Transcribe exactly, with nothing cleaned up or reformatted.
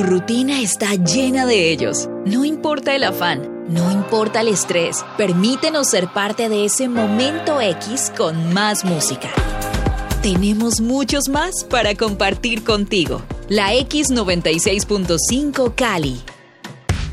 rutina está llena de ellos. No importa el afán, no importa el estrés, permítenos ser parte de ese momento X con más música. Tenemos muchos más para compartir contigo. La X noventa y seis punto cinco Cali.